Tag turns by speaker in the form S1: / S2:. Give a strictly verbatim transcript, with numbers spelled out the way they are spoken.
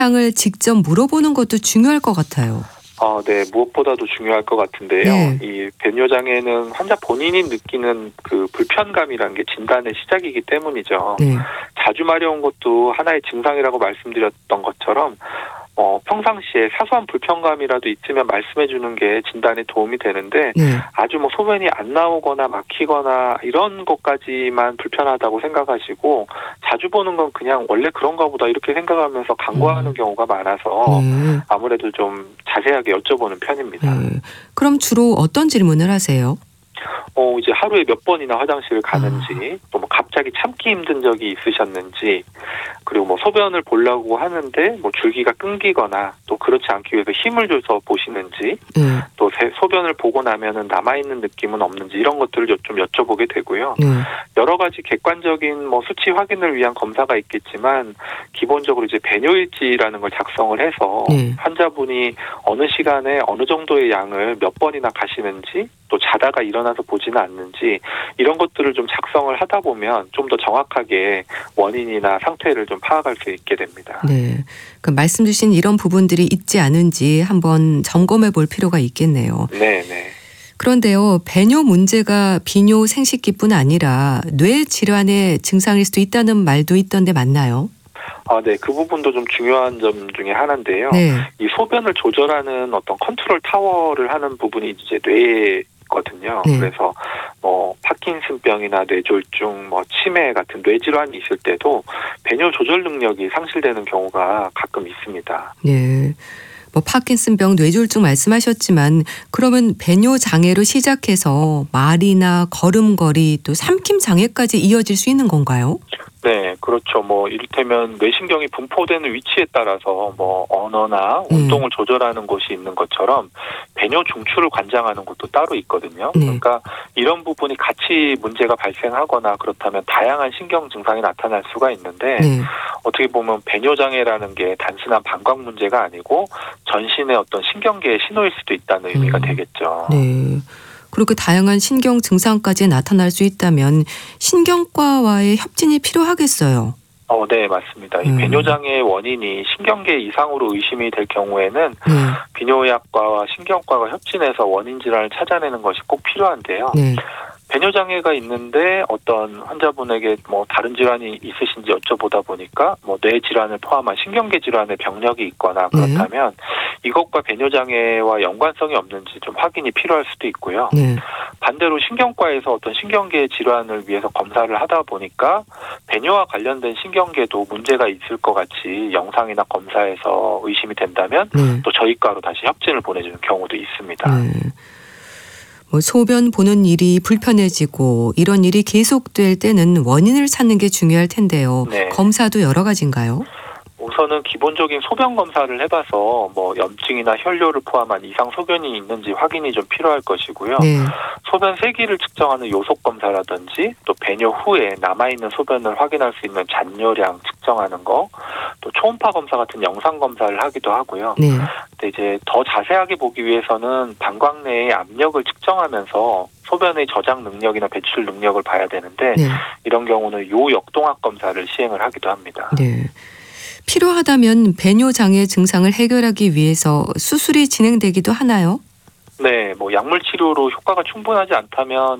S1: 상을 직접 물어보는 것도 중요할 것 같아요.
S2: 어, 네, 무엇보다도 중요할 것 같은데요.
S1: 네.
S2: 이 배뇨장애는 환자 본인이 느끼는 그 불편감이라는 게 진단의 시작이기 때문이죠.
S1: 네.
S2: 자주 마려운 것도 하나의 증상이라고 말씀드렸던 것처럼 어, 평상시에 사소한 불편감이라도 있으면 말씀해 주는 게 진단에 도움이 되는데
S1: 네.
S2: 아주 뭐 소변이 안 나오거나 막히거나 이런 것까지만 불편하다고 생각하시고 자주 보는 건 그냥 원래 그런가 보다 이렇게 생각하면서 간과하는
S1: 음.
S2: 경우가 많아서
S1: 네.
S2: 아무래도 좀 자세하게 여쭤보는 편입니다.
S1: 네. 그럼 주로 어떤 질문을 하세요?
S2: 어, 이제 하루에 몇 번이나 화장실을 가는지, 또 뭐 갑자기 참기 힘든 적이 있으셨는지, 그리고 뭐 소변을 보려고 하는데 뭐 줄기가 끊기거나 또 그렇지 않기 위해서 힘을 줘서 보시는지,
S1: 네.
S2: 또 세- 소변을 보고 나면은 남아있는 느낌은 없는지 이런 것들을 여- 좀 여쭤보게 되고요.
S1: 네.
S2: 여러 가지 객관적인 뭐 수치 확인을 위한 검사가 있겠지만 기본적으로 이제 배뇨일지라는 걸 작성을 해서
S1: 네.
S2: 환자분이 어느 시간에 어느 정도의 양을 몇 번이나 가시는지 또 자다가 일어나서 보지는 않는지 이런 것들을 좀 작성을 하다 보면 좀 더 정확하게 원인이나 상태를 좀 파악할 수 있게 됩니다.
S1: 네. 그 말씀 주신 이런 부분들이 있지 않은지 한번 점검해 볼 필요가 있겠네요.
S2: 네, 네.
S1: 그런데요, 배뇨 문제가 비뇨 생식기뿐 아니라 뇌 질환의 증상일 수도 있다는 말도 있던데 맞나요?
S2: 아, 네. 그 부분도 좀 중요한 점 중에 하나인데요.
S1: 네.
S2: 이 소변을 조절하는 어떤 컨트롤 타워를 하는 부분이 이제 뇌거든요.
S1: 네.
S2: 그래서 뭐 파킨슨병이나 뇌졸중, 뭐 치매 같은 뇌질환이 있을 때도 배뇨 조절 능력이 상실되는 경우가 가끔 있습니다.
S1: 네. 뭐 파킨슨병, 뇌졸중 말씀하셨지만 그러면 배뇨 장애로 시작해서 말이나 걸음걸이 또 삼킴 장애까지 이어질 수 있는 건가요?
S2: 네, 그렇죠. 뭐 이를테면 뇌신경이 분포되는 위치에 따라서 뭐 언어나
S1: 네.
S2: 운동을 조절하는 곳이 있는 것처럼 배뇨 중추를 관장하는 곳도 따로 있거든요.
S1: 네.
S2: 그러니까 이런 부분이 같이 문제가 발생하거나 그렇다면 다양한 신경 증상이 나타날 수가 있는데
S1: 네.
S2: 어떻게 보면 배뇨 장애라는 게 단순한 방광 문제가 아니고 전신의 어떤 신경계의 신호일 수도 있다는 의미가
S1: 음.
S2: 되겠죠.
S1: 네. 그렇게 다양한 신경 증상까지 나타날 수 있다면 신경과와의 협진이 필요하겠어요.
S2: 어, 네, 맞습니다. 이
S1: 음.
S2: 배뇨장애의 원인이 신경계 이상으로 의심이 될 경우에는
S1: 네.
S2: 비뇨의학과와 신경과가 협진해서 원인 질환을 찾아내는 것이 꼭 필요한데요.
S1: 네.
S2: 배뇨장애가 있는데 어떤 환자분에게 뭐 다른 질환이 있으신지 여쭤보다 보니까 뭐 뇌 질환을 포함한 신경계 질환의 병력이 있거나 그렇다면 이것과 배뇨장애와 연관성이 없는지 좀 확인이 필요할 수도 있고요.
S1: 네.
S2: 반대로 신경과에서 어떤 신경계 질환을 위해서 검사를 하다 보니까 배뇨와 관련된 신경계도 문제가 있을 것 같이 영상이나 검사에서 의심이 된다면
S1: 네.
S2: 또 저희과로 다시 협진을 보내주는 경우도 있습니다.
S1: 네. 뭐 소변 보는 일이 불편해지고 이런 일이 계속될 때는 원인을 찾는 게 중요할 텐데요.
S2: 네.
S1: 검사도 여러 가지인가요?
S2: 우선은 기본적인 소변 검사를 해봐서 뭐 염증이나 혈뇨를 포함한 이상 소견이 있는지 확인이 좀 필요할 것이고요.
S1: 네.
S2: 소변 세기를 측정하는 요속 검사라든지 또 배뇨 후에 남아있는 소변을 확인할 수 있는 잔뇨량 측정하는 거, 또 초음파 검사 같은 영상 검사를 하기도 하고요.
S1: 네.
S2: 근데 이제 더 자세하게 보기 위해서는 방광 내의 압력을 측정하면서 소변의 저장 능력이나 배출 능력을 봐야 되는데
S1: 네.
S2: 이런 경우는 요역동학 검사를 시행을 하기도 합니다.
S1: 네. 필요하다면 배뇨 장애 증상을 해결하기 위해서 수술이 진행되기도 하나요?
S2: 네, 뭐 약물 치료로 효과가 충분하지 않다면